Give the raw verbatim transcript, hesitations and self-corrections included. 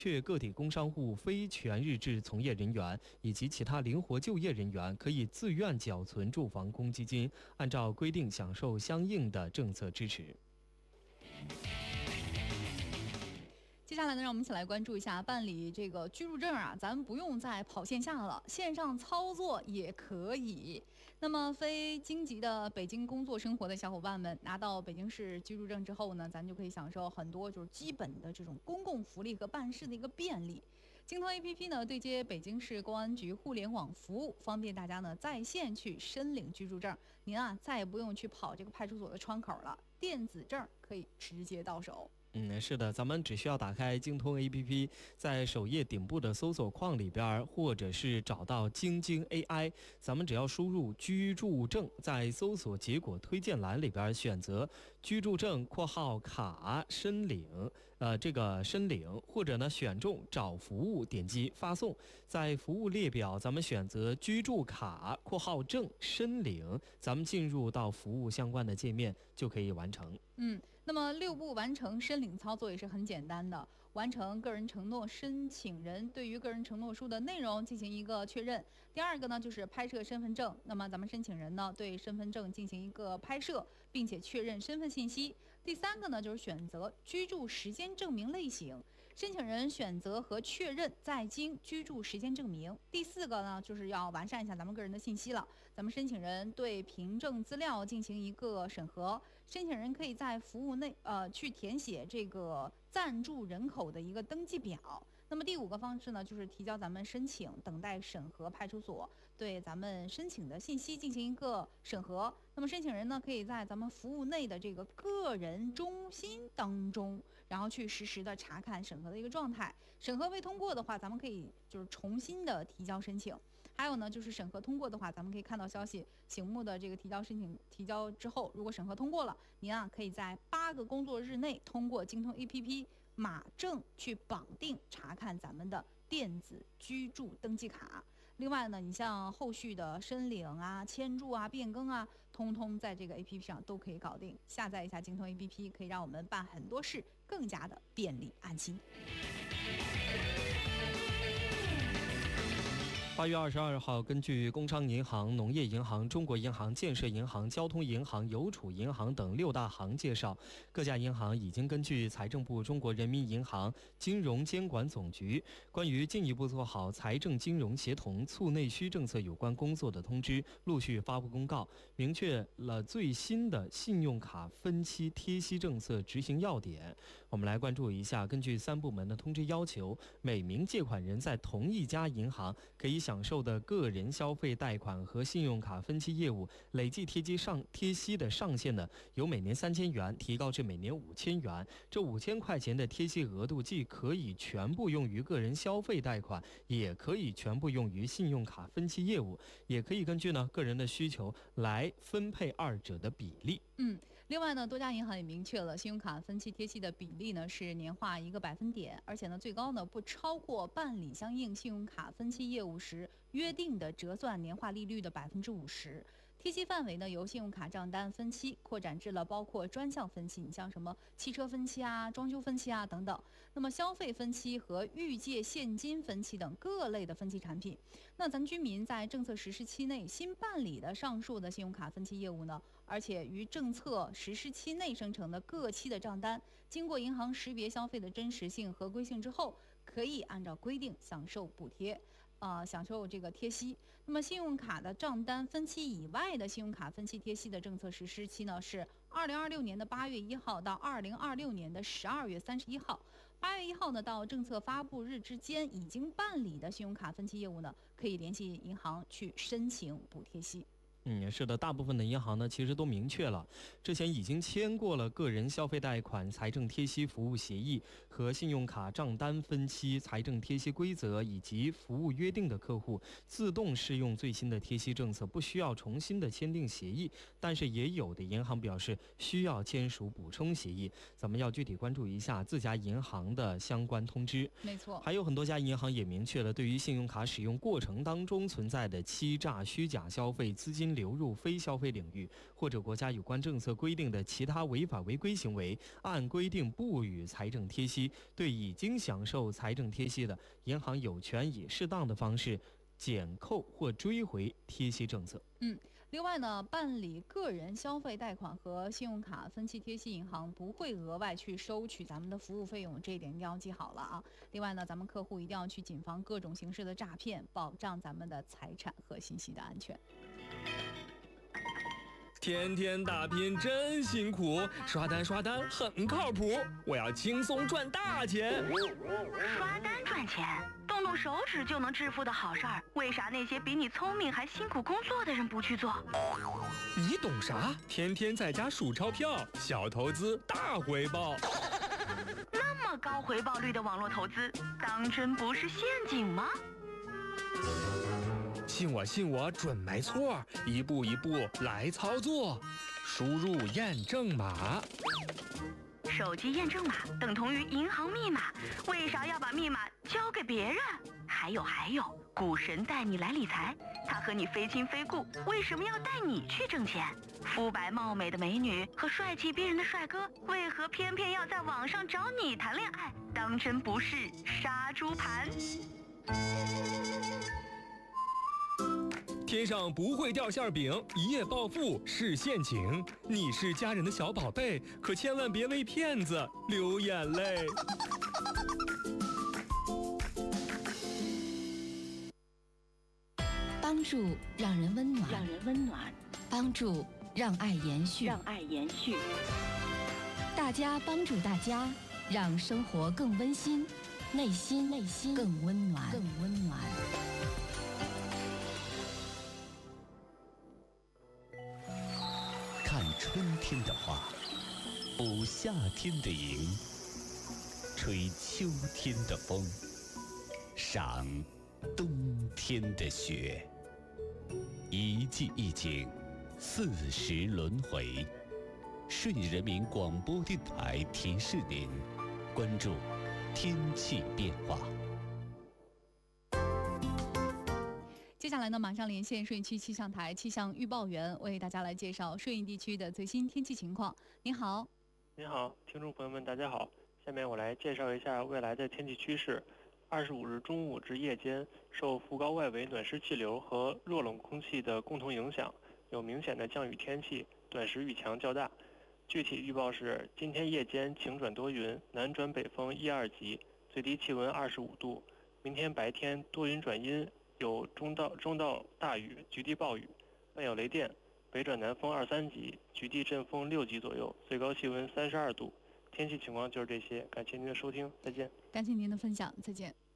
确个体工商户非全日制从业人员以及其他灵活就业人员可以自愿缴存住房公积金，按照规定享受相应的政策支持。 接下来呢，让我们一起来关注一下办理这个居住证啊，咱们不用再跑线下了，线上操作也可以。那么非京籍的北京工作生活的小伙伴们，拿到北京市居住证之后呢，咱就可以享受很多就是基本的这种公共福利和办事的一个便利。京通 A P P 呢对接北京市公安局互联网服务，方便大家呢在线去申领居住证。您啊再也不用去跑这个派出所的窗口了，电子证可以直接到手。 嗯，是的，咱们只需要打开京通 A P P， 在首页顶部的搜索框里边，或者是找到京津 A I， 咱们只要输入居住证，在搜索结果推荐栏里边选择居住证（括号卡申领），呃，这个申领，或者呢选中找服务，点击发送，在服务列表咱们选择居住卡（括号证申领），咱们进入到服务相关的界面就可以完成。 嗯，那么六步完成申领操作也是很简单的，完成个人承诺，申请人对于个人承诺书的内容进行一个确认。第二个呢就是拍摄身份证，那么咱们申请人呢对身份证进行一个拍摄，并且确认身份信息。第三个呢就是选择居住时间证明类型，申请人选择和确认在京居住时间证明。第四个呢就是要完善一下咱们个人的信息了，咱们申请人对凭证资料进行一个审核，申请人可以在服务内呃去填写这个暂住人口的一个登记表。那么第五个方式呢，就是提交咱们申请，等待审核派出所对咱们申请的信息进行一个审核。那么申请人呢，可以在咱们服务内的这个个人中心当中，然后去实时的查看审核的一个状态。审核未通过的话，咱们可以就是重新的提交申请。还有呢，就是审核通过的话，咱们可以看到消息，醒目的这个提交申请提交之后，如果审核通过了，您啊可以在八个工作日内通过京通 A P P 码证去绑定查看咱们的电子居住登记卡。另外呢，你像后续的申领啊、迁住啊、变更啊，通通在这个 A P P 上都可以搞定。下载一下京通 A P P， 可以让我们办很多事更加的便利安心。 八月二十二号，根据工商银行、农业银行、中国银行、建设银行、交通银行、邮储银行等六大行介绍，各家银行已经根据财政部、中国人民银行金融监管总局关于进一步做好财政金融协同促内需政策有关工作的通知，陆续发布公告，明确了最新的信用卡分期贴息政策执行要点。我们来关注一下，根据三部门的通知要求，每名借款人在同一家银行可以享受的个人消费贷款和信用卡分期业务累计贴息上贴息的上限呢，由每年三千元提高至每年五千元。这五千块钱的贴息额度既可以全部用于个人消费贷款，也可以全部用于信用卡分期业务，也可以根据呢个人的需求来分配二者的比例。 嗯，另外呢，多家银行也明确了信用卡分期贴息的比例呢是年化一个百分点，而且呢最高呢不超过办理相应信用卡分期业务时约定的折算年化利率的百分之五十。贴息范围呢由信用卡账单分期扩展至了包括专项分期，你像什么汽车分期啊、装修分期啊等等。那么消费分期和预借现金分期等各类的分期产品，那咱居民在政策实施期内新办理的上述的信用卡分期业务呢，而且于政策实施期内生成的各期的账单，经过银行识别消费的真实性、合规性之后，可以按照规定享受补贴。呃，享受这个贴息。那么信用卡的账单分期以外的信用卡分期贴息的政策实施期呢，是二零二六年的八月一号到二零二六年的十二月三十一号。八月一号呢到政策发布日之间已经办理的信用卡分期业务呢，可以联系银行去申请补贴息。 嗯，是的，大部分的银行呢，其实都明确了，之前已经签过了个人消费贷款财政贴息服务协议和信用卡账单分期财政贴息规则以及服务约定的客户，自动适用最新的贴息政策，不需要重新的签订协议。但是也有的银行表示需要签署补充协议，咱们要具体关注一下自家银行的相关通知。 没错， 还有很多家银行也明确了，对于信用卡使用过程当中存在的欺诈、虚假消费、资金金流入非消费领域，或者国家有关政策规定的其他违法违规行为，按规定不予财政贴息。对已经享受财政贴息的，银行有权以适当的方式减扣或追回贴息政策。 嗯。另外呢，办理个人消费贷款和信用卡分期贴息，银行不会额外去收取咱们的服务费用，这一点一定要记好了啊。另外呢，咱们客户一定要去谨防各种形式的诈骗，保障咱们的财产和信息的安全。 天天打拼真辛苦，刷单刷单很靠谱，我要轻松赚大钱。 刷单赚钱，动动手指就能致富的好事儿，为啥那些比你聪明还辛苦工作的人不去做？ 你懂啥？天天在家数钞票，小投资大回报。 那么高回报率的网络投资，当真不是陷阱吗？ 信我信我准没错，一步一步来操作，输入验证码。 手机验证码等同于银行密码，为啥要把密码交给别人？还有还有，股神带你来理财，他和你非亲非故，为什么要带你去挣钱？肤白貌美的美女和帅气逼人的帅哥，为何偏偏要在网上找你谈恋爱？当真不是杀猪盘？ 天上不会掉馅饼，一夜暴富是陷阱。你是家人的小宝贝，可千万别为骗子流眼泪。 帮助让人温暖， 让人温暖； 帮助让爱延续， 让爱延续。 大家帮助大家，让生活更温馨，内心内心更温暖，更温暖。 看春天的花，捕夏天的萤，吹秋天的风，赏冬天的雪。一季一景，四时轮回。顺义人民广播电台提示您，关注天气变化。 接下来呢，马上连线顺义区气象台气象预报员，为大家来介绍顺义地区的最新天气情况。您好。 您好，听众朋友们，大家好。下面我来介绍一下未来的天气趋势。二十五日中午至夜间，受副高外围暖湿气流和弱冷空气的共同影响，有明显的降雨天气，短时雨强较大。具体预报是：今天夜间晴转多云，南转北风一二级，最低气温二十五度。明天白天多云转阴，有中到中到大雨，局地暴雨，伴有雷电，北转南风二三级，局地阵风六级左右，最高气温三十二度。天气情况就是这些，感谢您的收听，再见。 感谢您的分享，再见。